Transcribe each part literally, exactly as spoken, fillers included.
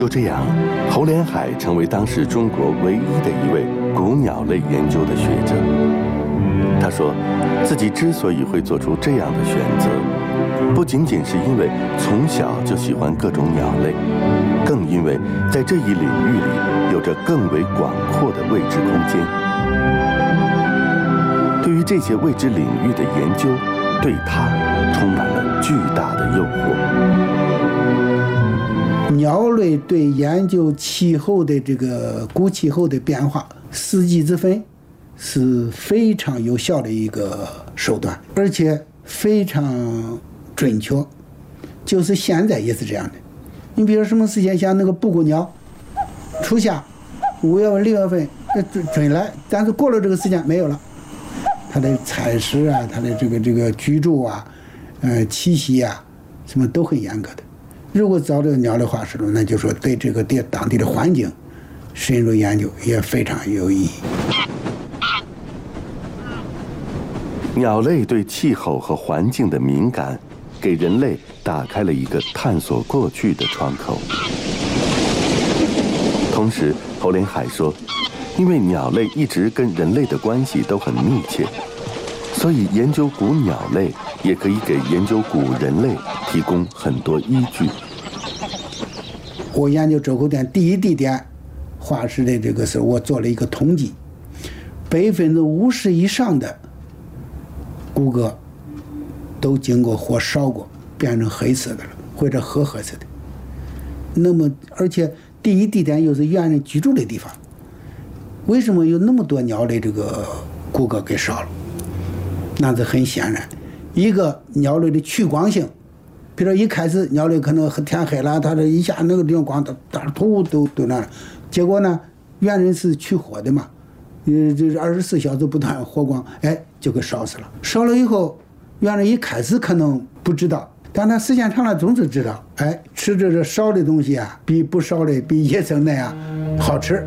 就这样，侯连海成为当时中国唯一的一位古鸟类研究的学者。他说，自己之所以会做出这样的选择，不仅仅是因为从小就喜欢各种鸟类，更因为在这一领域里有着更为广阔的未知空间。对于这些未知领域的研究，对他充满了巨大的诱惑。 鸟类对研究气候的这个古气候的变化、四季之分是非常有效的一个手段，而且非常准确。就是现在也是这样的。你比如什么时间，像那个布谷鸟，初夏五月份、六月份准准来，但是过了这个时间没有了。它的采食啊，它的这个这个居住啊，呃栖息啊，什么都很严格的。如果找这个鸟类化石了，那就说对这个地当地的环境深入研究也非常有意义。 鸟类对气候和环境的敏感，给人类打开了一个探索过去的窗口。同时，侯连海说，因为鸟类一直跟人类的关系都很密切，所以研究古鸟类也可以给研究古人类提供很多依据。 我研究周口店第一地点化石的这个时候，我做了一个统计，百分之五十以上的骨骼都经过火烧过，变成黑色的了，或者褐褐色的。那么，而且第一地点又是猿人居住的地方，为什么有那么多鸟类这个骨骼给烧了？那是很显然，一个鸟类的趋光性，比如说一开始鸟类可能天黑了，它这一下那个地方光它它头都都那了，结果呢，猿人是取火的嘛，呃，就是二十四小时不断火光，哎，就给烧死了。烧了以后，猿人一开始可能不知道，但他时间长了总是知道，哎，吃着这烧的东西啊，比不烧的比野生那样好吃。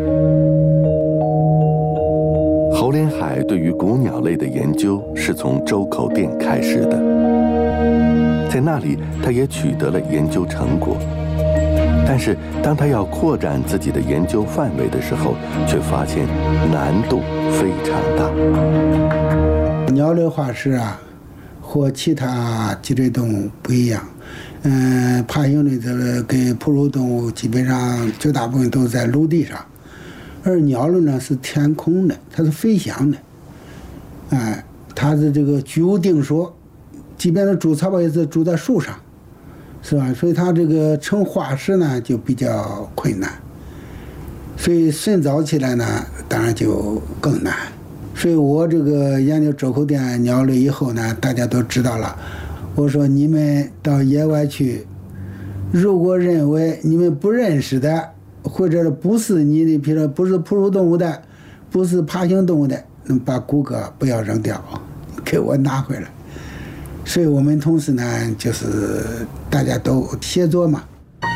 侯连海对于古鸟类的研究是从周口店开始的，在那里他也取得了研究成果。但是当他要扩展自己的研究范围的时候，却发现难度非常大。 鸟类化石啊，和其他脊椎动物不一样。嗯，爬行类这个跟哺乳动物基本上绝大部分都在陆地上。而鸟类呢是天空的，它是飞翔的，哎，它是这个居无定所，即便是筑巢吧也是住在树上，是吧？所以它这个成化石呢就比较困难，所以寻找起来呢当然就更难。所以我这个研究周口店鸟类以后呢，大家都知道了。我说你们到野外去，如果认为你们不认识的，或者不是你的，比如说不是哺乳动物的，不是爬行动物的，那把骨骼不要扔掉，给我拿回来。所以我们同时呢，就是大家都协作嘛。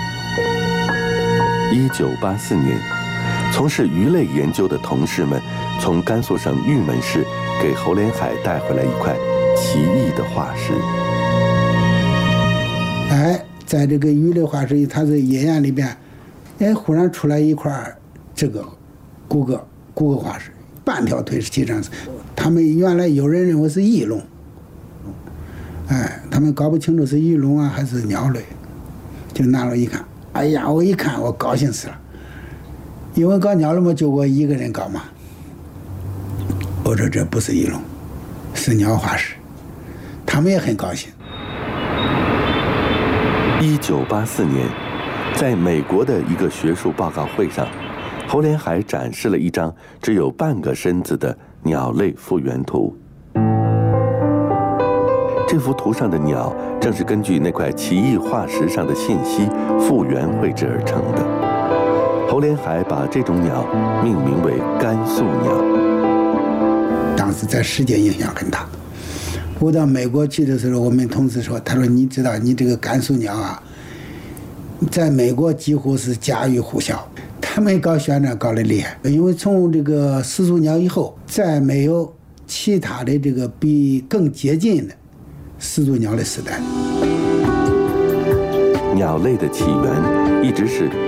一九八四年，从事鱼类研究的同事们从甘肃省玉门市给侯连海带回来一块奇异的化石。 哎，在这个鱼类化石，它是野岩里边。哎，忽然出来一块这个骨骼骨骼化石，半条腿实际上是，他们原来有人认为是翼龙，哎，他们搞不清楚是翼龙啊还是鸟类，就拿了一看，哎呀，我一看我高兴死了，因为搞鸟类嘛就我一个人搞嘛，我说这不是翼龙，是鸟化石，他们也很高兴。 一九八四年。在美国的一个学术报告会上，侯连海展示了一张只有半个身子的鸟类复原图。这幅图上的鸟正是根据那块奇异化石上的信息复原绘制而成的。侯连海把这种鸟命名为甘肃鸟。 当时在世界影响很大。我到美国去的时候，我们同事说，他说你知道你这个甘肃鸟啊，在美国几乎是家喻户晓，他们搞宣传搞得厉害，因为从这个始祖鸟以后，再没有其他的这个比更接近的始祖鸟的时代。 鸟类的起源一直是